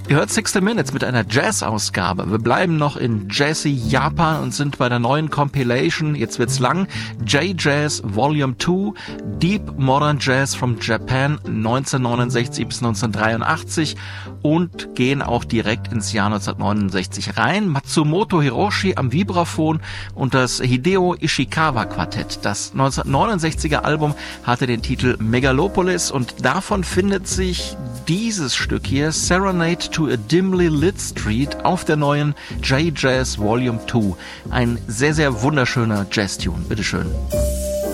Ihr hört 60 Minutes mit einer Jazz-Ausgabe. Wir bleiben noch in Jazzy Japan und sind bei der neuen Compilation, jetzt wird's lang, J-Jazz Volume 2, Deep Modern Jazz from Japan 1969 bis 1983 und gehen auch direkt ins Jahr 1969 rein. Matsumoto Hiroshi am Vibraphon und das Hideo Ishikawa Quartett. Das 1969er Album hatte den Titel Megalopolis und davon findet sich dieses Stück hier, Serenade to a Dimly Lit Street, auf der neuen J-Jazz Volume 2. Ein sehr, sehr wunderschöner Jazz-Tune. Bitteschön.